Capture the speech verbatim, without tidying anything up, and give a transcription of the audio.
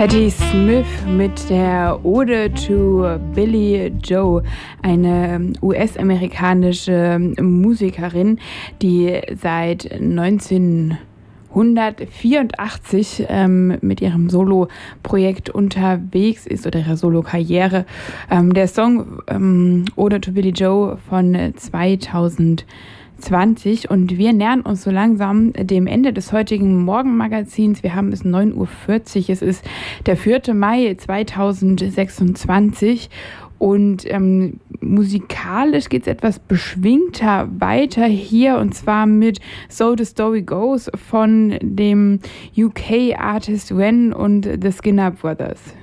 Patti Smith mit der Ode to Billie Joe, eine U S-amerikanische Musikerin, die seit neunzehnhundertvierundachtzig ähm, mit ihrem Solo-Projekt unterwegs ist oder ihrer Solo-Karriere. Ähm, der Song ähm, Ode to Billie Joe von zweitausendzwanzig, und wir nähern uns so langsam dem Ende des heutigen Morgenmagazins. Wir haben es neun Uhr vierzig, es ist der vierte Mai zweitausendsechsundzwanzig und ähm, musikalisch geht es etwas beschwingter weiter hier, und zwar mit So the Story Goes von dem U K-Artist When und The Skinner Brothers.